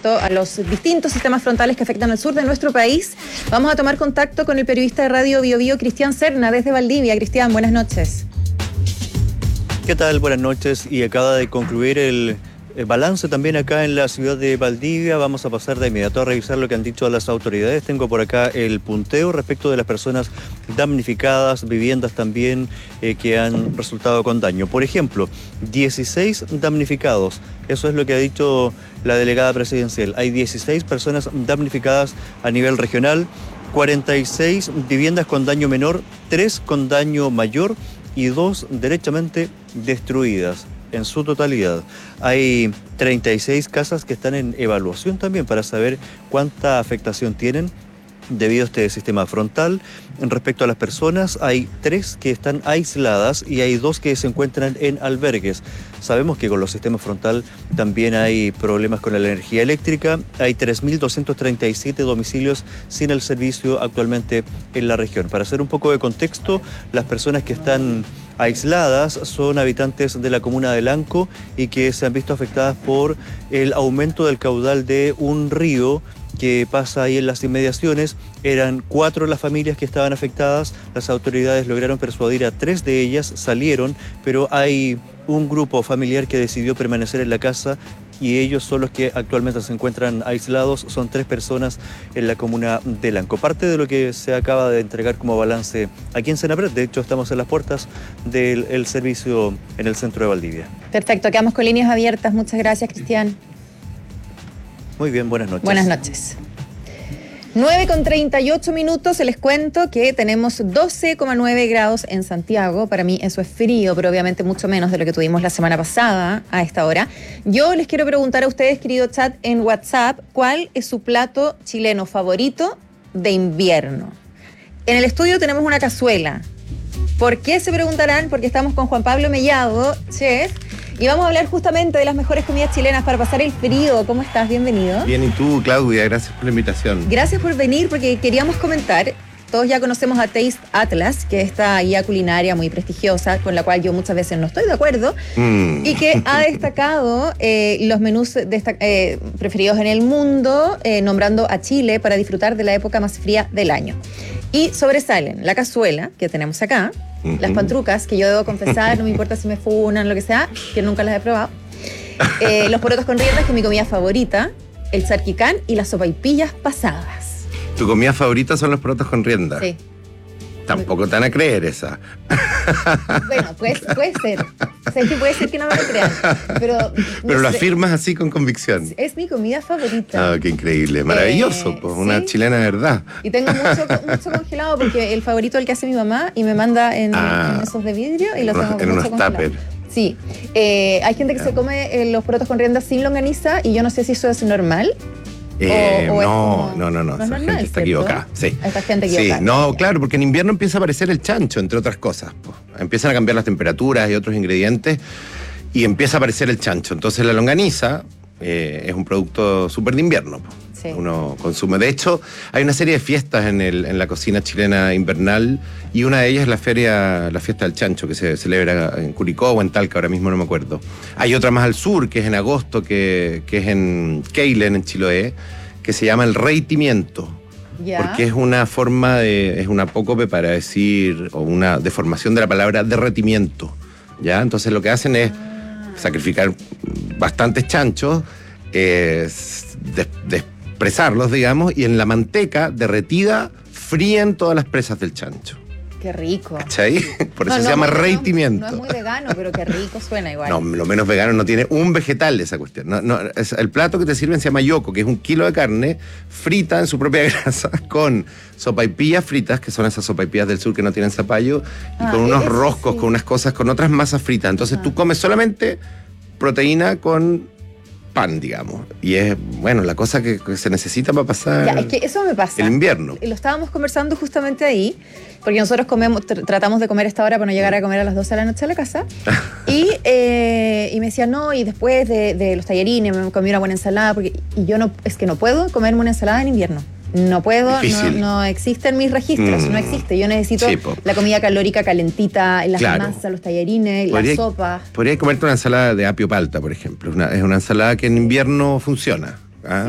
respecto a los distintos sistemas frontales que afectan al sur de nuestro país. Vamos a tomar contacto con el periodista de Radio Bio Bio, Cristian Serna, desde Valdivia. Cristian, buenas noches. ¿Qué tal? Buenas noches. Y acaba de concluir el balance también acá en la ciudad de Valdivia. Vamos a pasar de inmediato a revisar lo que han dicho las autoridades. Tengo por acá el punteo respecto de las personas damnificadas, viviendas también que han resultado con daño. Por ejemplo, 16 damnificados. Eso es lo que ha dicho la delegada presidencial. Hay 16 personas damnificadas a nivel regional, 46 viviendas con daño menor, 3 con daño mayor y 2 derechamente destruidas en su totalidad. Hay 36 casas que están en evaluación también para saber cuánta afectación tienen debido a este sistema frontal. Respecto a las personas, hay 3 que están aisladas y hay 2 que se encuentran en albergues. Sabemos que con los sistemas frontal también hay problemas con la energía eléctrica. Hay 3.237 domicilios sin el servicio actualmente en la región. Para hacer un poco de contexto, las personas que están aisladas son habitantes de la comuna de Lanco y que se han visto afectadas por el aumento del caudal de un río que pasa ahí en las inmediaciones. Eran 4 las familias que estaban afectadas. Las autoridades lograron persuadir a 3 de ellas, salieron, pero hay un grupo familiar que decidió permanecer en la casa y ellos son los que actualmente se encuentran aislados. Son 3 personas en la comuna de Lanco. Parte de lo que se acaba de entregar como balance aquí en Senapred. De hecho, estamos en las puertas del servicio en el centro de Valdivia. Perfecto, quedamos con líneas abiertas. Muchas gracias, Cristian. Muy bien, buenas noches. Buenas noches. 9:38, les cuento que tenemos 12,9 grados en Santiago. Para mí eso es frío, pero obviamente mucho menos de lo que tuvimos la semana pasada a esta hora. Yo les quiero preguntar a ustedes, querido chat, en WhatsApp, ¿cuál es su plato chileno favorito de invierno? En el estudio tenemos una cazuela. ¿Por qué? Se preguntarán, porque estamos con Juan Pablo Mellado, chef, y vamos a hablar justamente de las mejores comidas chilenas para pasar el frío. ¿Cómo estás? Bienvenido. Bien, ¿y tú, Claudia? Gracias por la invitación. Gracias por venir, porque queríamos comentar. Todos ya conocemos a Taste Atlas, que es esta guía culinaria muy prestigiosa, con la cual yo muchas veces no estoy de acuerdo, y que ha destacado los menús preferidos en el mundo, nombrando a Chile para disfrutar de la época más fría del año. Y sobresalen la cazuela, que tenemos acá, las pantrucas, que yo debo confesar, no me importa si me funan, lo que sea, que nunca las he probado, los porotos con riendas, que es mi comida favorita, el charquicán y las sopaipillas pasadas. ¿Tu comida favorita son los porotos con rienda? Sí. Tampoco te van a creer esa. Bueno, puede ser. O sea, es que puede ser que no me lo crean. Pero lo afirmas así con convicción. Es mi comida favorita. Ah, qué increíble. Maravilloso, pues, una ¿sí? chilena de verdad. Y tengo mucho congelado porque el favorito es el que hace mi mamá y me manda en esos de vidrio y los tengo en mucho unos congelado. tupper. Sí. Hay gente que se come los porotos con rienda sin longaniza y yo no sé si eso es normal. No. ¿no es Esa normal, gente está cierto? equivocada. Sí. Esta gente equivocada. Sí, no, claro, porque en invierno empieza a aparecer el chancho, entre otras cosas. Pues. Empiezan a cambiar las temperaturas y otros ingredientes y empieza a aparecer el chancho. Entonces la longaniza es un producto súper de invierno. Pues. Sí. Uno consume. De hecho, hay una serie de fiestas en la cocina chilena invernal y una de ellas es la fiesta del chancho, que se celebra en Curicó o en Talca, ahora mismo no me acuerdo. Hay otra más al sur, que es en agosto, que es en Keilen, en Chiloé, que se llama el reitimiento. ¿Ya? Porque es una forma es una apócope para decir, o una deformación de la palabra derretimiento. ¿Ya? Entonces lo que hacen es sacrificar bastantes chanchos, despresarlos, digamos, y en la manteca derretida fríen todas las presas del chancho. Qué rico. ¿Cachai? Por eso se llama reitimiento. No es muy vegano, pero qué rico suena igual. No, lo menos vegano no tiene un vegetal esa cuestión. El plato que te sirven se llama yoco, que es 1 kilo de carne frita en su propia grasa con sopaipillas fritas, que son esas sopaipillas del sur que no tienen zapallo, y con unos roscos, sí, con unas cosas, con otras masas fritas. Entonces tú comes solamente proteína con pan, digamos. Y es, bueno, la cosa que se necesita para pasar es que eso me pasa. El invierno. Lo estábamos conversando justamente ahí, porque nosotros tratamos de comer a esta hora para no llegar a comer a las 12 de la noche a la casa. y me decía, no, y después de los tallarines me comí una buena ensalada, y yo no puedo comerme una ensalada en invierno. No puedo, no existen mis registros, no existe. Yo necesito la comida calórica calentita, las masas, los tallarines, las sopas. Podrías comerte una ensalada de apio palta, por ejemplo. Es una ensalada que en invierno funciona. ¿Ah?